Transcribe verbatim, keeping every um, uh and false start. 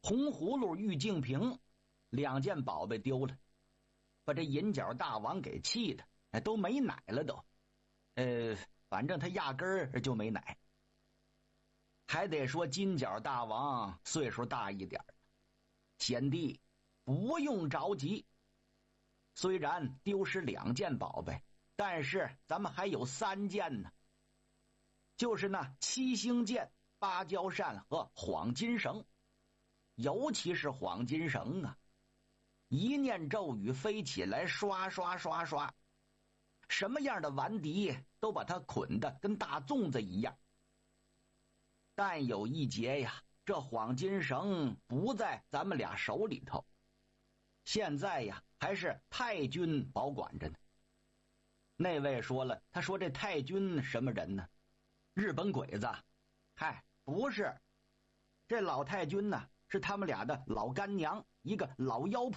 红葫芦、玉净瓶两件宝贝丢了，把这银角大王给气的，哎，都没奶了都。呃，反正他压根儿就没奶。还得说金角大王岁数大一点，贤弟不用着急。虽然丢失两件宝贝，但是咱们还有三件呢，就是那七星剑、芭蕉扇和晃金绳。尤其是晃金绳啊，一念咒语飞起来，刷刷刷刷，什么样的顽敌都把它捆得跟大粽子一样。但有一劫呀，这晃金绳不在咱们俩手里头，现在呀还是太君保管着呢。那位说了，他说这太君什么人呢？日本鬼子？嗨，不是，这老太君呢是他们俩的老干娘，一个老妖婆。